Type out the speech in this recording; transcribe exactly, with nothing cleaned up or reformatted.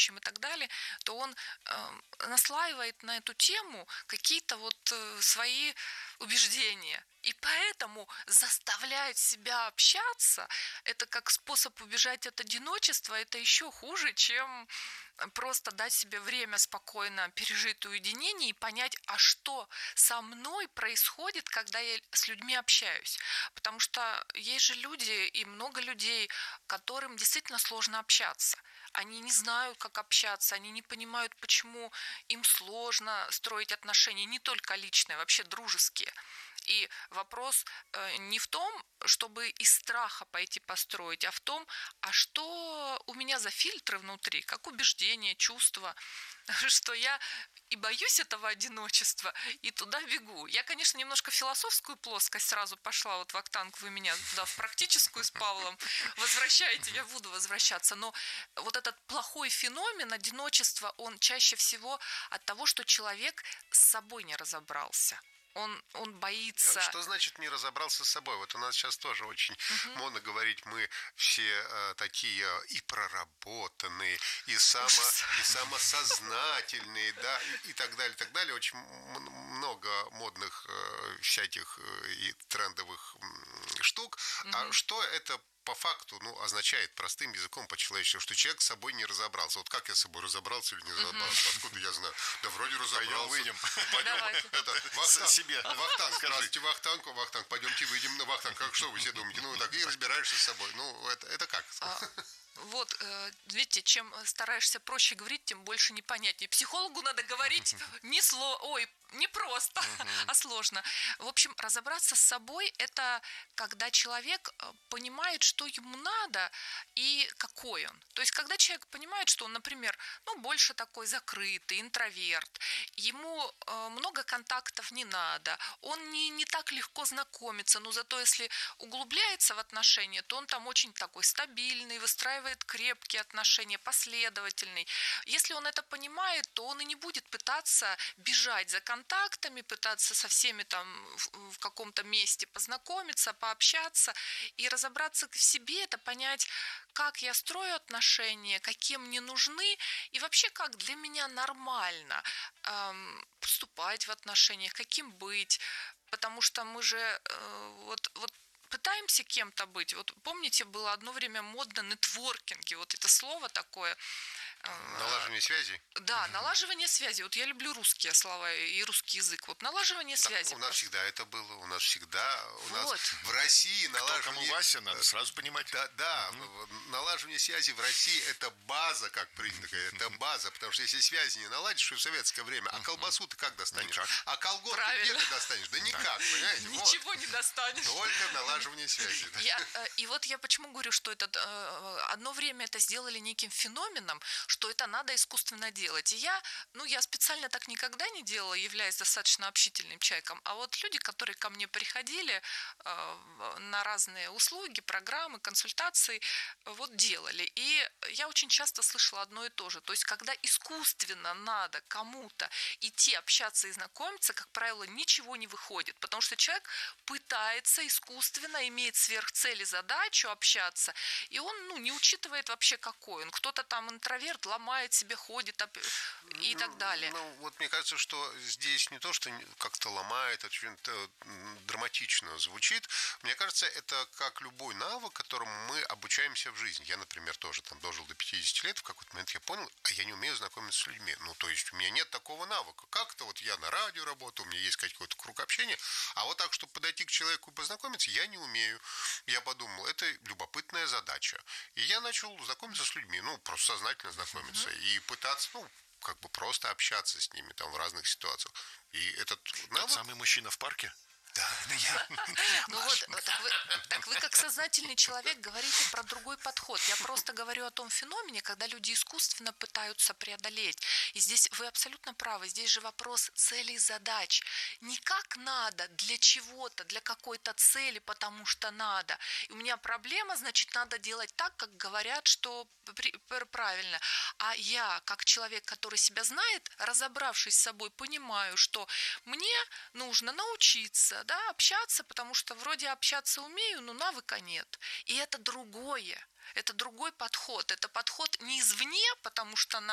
будущем и так далее, то он э, наслаивает на эту тему какие-то вот э, свои убеждения. И поэтому заставляет себя общаться, это как способ убежать от одиночества, это еще хуже, чем просто дать себе время спокойно пережить уединение и понять, а что со мной происходит, когда я с людьми общаюсь. Потому что есть же люди и много людей, которым действительно сложно общаться. Они не знают, как общаться, они не понимают, почему им сложно строить отношения, не только личные, вообще дружеские. И вопрос не в том, чтобы из страха пойти построить, а в том, а что у меня за фильтры внутри, как убеждения, чувства, что я и боюсь этого одиночества, и туда бегу. Я, конечно, немножко философскую плоскость сразу пошла, вот Вахтанг, вы меня туда в практическую с Павлом возвращаете, я буду возвращаться, но вот этот плохой феномен одиночества, он чаще всего от того, что человек с собой не разобрался. Он, он боится. Что значит не разобрался с собой? Вот у нас сейчас тоже очень угу. модно говорить, мы все э, такие и проработанные, и, само, и самосознательные, да, и, и так далее, и так далее. Очень много модных э, всяких э, и трендовых э, штук. Угу. А что это по факту, ну, означает простым языком по-человечески, что человек с собой не разобрался. Вот как я с собой разобрался или не разобрался? Uh-huh. Откуда я знаю? Да вроде разобрался. Пойдем выйдем. Пойдем себе. Вахтанг, скажите, Вахтанг, Вахтанг, пойдемте выйдем на Вахтанг. Как что вы все думаете? Ну, так и разбираешься с собой. Ну, это, это как? Вот, видите, чем стараешься проще говорить, тем больше непонятнее. Психологу надо говорить не сло, ой, не просто, uh-huh. а сложно. В общем, разобраться с собой – это когда человек понимает, что ему надо и какой он. То есть, когда человек понимает, что он, например, ну, больше такой закрытый, интроверт, ему э, много контактов не надо, он не, не так легко знакомится, но зато если углубляется в отношения, то он там очень такой стабильный, выстраивает крепкие отношения, последовательный. Если он это понимает, то он и не будет пытаться бежать за контактами, контактами, пытаться со всеми там в, в каком-то месте познакомиться, пообщаться и разобраться в себе, это понять, как я строю отношения, какие мне нужны и вообще как для меня нормально эм, поступать в отношениях, каким быть, потому что мы же э, вот, вот пытаемся кем-то быть. Вот помните, было одно время модно нетворкинги, вот это слово такое. Налаживание связи? Да, налаживание связи. Вот я люблю русские слова и русский язык. Вот налаживание связи. Да, у нас просто. Всегда это было. У нас всегда. У вот. нас в России налаживание... Кто кому Вася, надо сразу понимать. Да, да. Угу. Налаживание связи в России это база, как принято говорить. Это база. Потому что если связи не наладишь, что в советское время, а колбасу ты как достанешь? Никак. А колготку где ты достанешь? Да никак, понимаете? Ничего не достанешь. Только налаживание связи. И вот я почему говорю, что это одно время это сделали неким феноменом, что это надо искусственно делать. И я, ну, я специально так никогда не делала, являясь достаточно общительным человеком. А вот люди, которые ко мне приходили э, на разные услуги, программы, консультации, вот делали. И я очень часто слышала одно и то же. То есть, когда искусственно надо кому-то идти общаться и знакомиться, как правило, ничего не выходит. Потому что человек пытается искусственно, имеет сверхцели, задачу общаться, и он, ну, не учитывает вообще какой он. Кто-то там интроверт, ломает себе, ходит и ну, так далее. Ну, вот мне кажется, что здесь не то, что как-то ломает, это очень-то драматично звучит. Мне кажется, это как любой навык, которому мы обучаемся в жизни. Я, например, тоже там дожил до пятидесяти лет, в какой-то момент я понял, а я не умею знакомиться с людьми. Ну, то есть у меня нет такого навыка. Как-то вот я на радио работаю, у меня есть какой-то круг общения, а вот так, чтобы подойти к человеку и познакомиться, я не умею. Я подумал, это любопытная задача. И я начал знакомиться с людьми, ну, просто сознательно знакомиться mm-hmm. и пытаться, ну, как бы просто общаться с ними там в разных ситуациях. И этот навык... Тот самый мужчина в парке? Да, это я. Ну вот, так вы, так вы как сознательный человек говорите про другой подход. Я просто говорю о том феномене, когда люди искусственно пытаются преодолеть. И здесь вы абсолютно правы. Здесь же вопрос целей и задач. Не как надо, для чего-то, для какой-то цели, потому что надо. И у меня проблема, значит, надо делать так, как говорят, что правильно. А я, как человек, который себя знает, разобравшись с собой, понимаю, что мне нужно научиться, да, общаться, потому что вроде общаться умею, но навыка нет. И это другое. Это другой подход. Это подход не извне, потому что надо.